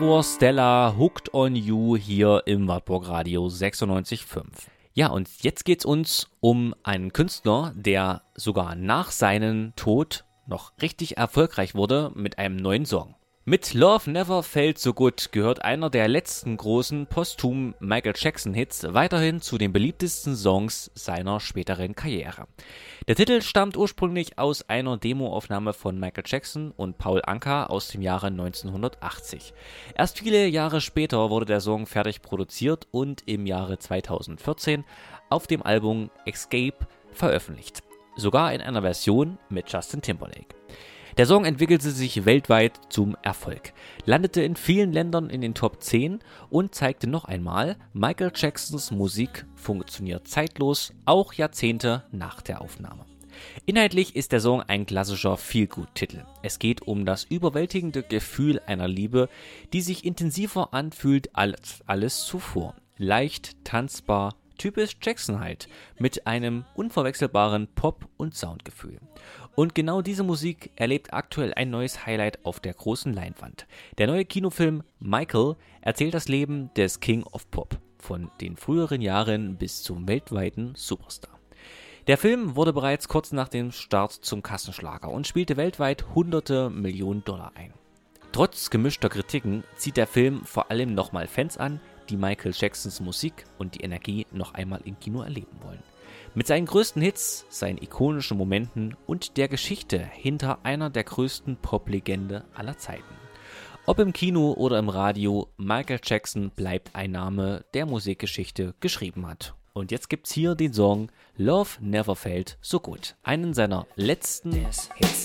Stella, Hooked on You hier im Wartburg Radio 96.5. Ja, und jetzt geht's uns um einen Künstler, der sogar nach seinem Tod noch richtig erfolgreich wurde mit einem neuen Song. Mit Love Never Felt So Good gehört einer der letzten großen posthumen Michael Jackson-Hits weiterhin zu den beliebtesten Songs seiner späteren Karriere. Der Titel stammt ursprünglich aus einer Demoaufnahme von Michael Jackson und Paul Anka aus dem Jahre 1980. Erst viele Jahre später wurde der Song fertig produziert und im Jahre 2014 auf dem Album Escape veröffentlicht. Sogar in einer Version mit Justin Timberlake. Der Song entwickelte sich weltweit zum Erfolg, landete in vielen Ländern in den Top 10 und zeigte noch einmal, Michael Jacksons Musik funktioniert zeitlos, auch Jahrzehnte nach der Aufnahme. Inhaltlich ist der Song ein klassischer Feel-Good-Titel. Es geht um das überwältigende Gefühl einer Liebe, die sich intensiver anfühlt als alles zuvor. Leicht, tanzbar, typisch Jackson halt, mit einem unverwechselbaren Pop- und Soundgefühl. Und genau diese Musik erlebt aktuell ein neues Highlight auf der großen Leinwand. Der neue Kinofilm Michael erzählt das Leben des King of Pop, von den früheren Jahren bis zum weltweiten Superstar. Der Film wurde bereits kurz nach dem Start zum Kassenschlager und spielte weltweit hunderte Millionen Dollar ein. Trotz gemischter Kritiken zieht der Film vor allem nochmal Fans an, die Michael Jacksons Musik und die Energie noch einmal im Kino erleben wollen. Mit seinen größten Hits, seinen ikonischen Momenten und der Geschichte hinter einer der größten Pop-Legende aller Zeiten. Ob im Kino oder im Radio, Michael Jackson bleibt ein Name, der Musikgeschichte geschrieben hat. Und jetzt gibt's hier den Song Love Never Felt So Good, einen seiner letzten Hits.